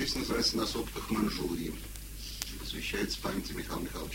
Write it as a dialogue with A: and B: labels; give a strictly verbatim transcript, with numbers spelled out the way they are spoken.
A: песня называется «На сопках Манчжурии». Посвящается памяти Михаила Михайловича